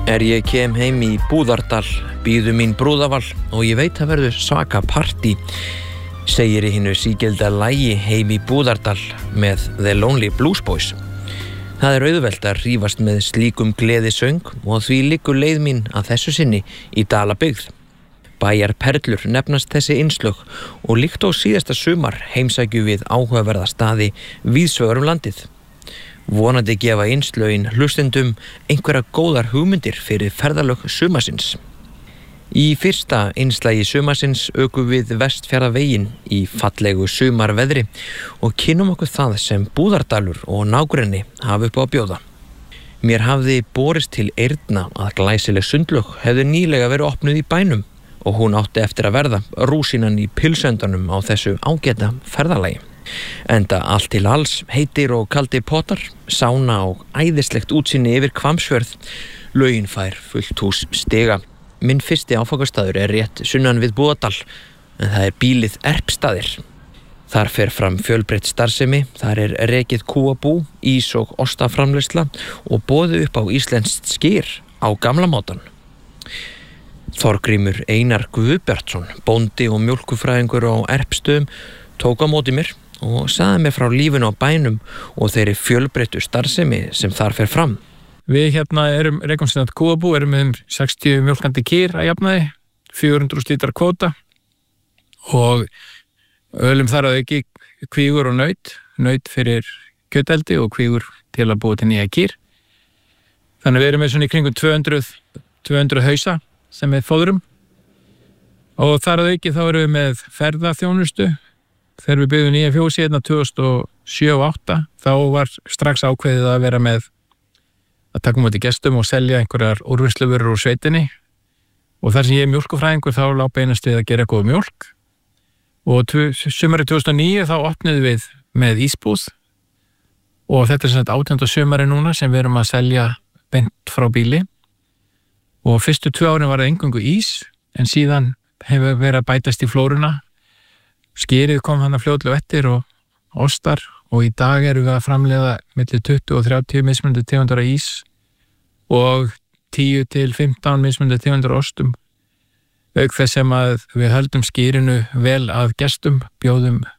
Ég kem heim í Búðardal, bíðu mín brúðaval og ég veit að verður svaka partí, segir í hinu sígilda lagi Heim í Búðardal með The Lonely Blues Boys. Það auðvelt að rífast með slíkum gleðisöng og því liggur leið mín að þessu sinni í Dalabyggð. Bæjarperlur nefnast þessi innslög og líkt á síðasta sumar heimsækju við áhugaverða staði víðsvegar landið. Vonandi gefa innslögin hlustendum einhverja góðar hugmyndir fyrir ferðalög sumarsins. Í fyrsta innslagi sumarsins ökum við Vestfjarðaveginn í fallegu sumarveðri og kynnum okkur það sem Búðardalur og nágrenni hafa upp á að bjóða. Mér hafði borist til eyrna að glæsileg sundlaug hefði nýlega verið opnuð í bænum og hún átti eftir að verða rúsínan í pilsöndanum á þessu ágæta ferðalagi. Enda allt til alls, heitir og kaldir potar, sána og æðislegt útsýni yfir Hvammsfjörð, laugin fær fullt hús stiga. Minn fyrsti áfangastaður rétt sunnan við Búðardal, en það bílið Erpstaðir. Þar fer fram fjölbreytt starfsemi, þar rekið kúabú, ís og ostaframleiðsla og boðið upp á íslenskt skyr á gamla mátann. Þorgrímur Einar Guðbjartsson, bóndi og mjólkufræðingur á Erpstöðum, tók á móti mér og sagði mér frá lífinu á bænum og þeirri fjölbreyttu starfsemi sem þar fer fram. Við rekum sinna kúabú, með 60 mjólkandi kýr að jafnaði, 400 lítrar kvóta og ölum þar að auki kvígur og naut fyrir kjöteldi og kvígur til að búa til nýja kýr. Þannig við erum með svona í kringum 200 hausa sem við fóðrum og þar að auki þá erum við með ferðaþjónustu. Þegar við byggðum nýja fjósi 2007 og 2008 þá var strax ákveðið að vera með að taka móti gestum og selja einhverjar úrvinnsluvörur úr sveitinni og þar sem ég mjólkufræðingur þá lá beinast við að gera góð mjólk og sumarið 2009 þá opnuðum við með ísbúð og þetta sem sagt 18. sumari núna sem við erum að selja beint frá bíli og fyrstu 2 árin var það eingöngu ís en síðan hefur verið að bætast í flóruna. Skýrið kom hann að fljótlega eftir og ostar og í dag erum við að framleiða milli 20 og 30 mismunandi tegundar af ís og 10 til 15 mismunandi tegundar af ostum. Auk þess sem að við höldum skýrinu vel að gestum, bjóðum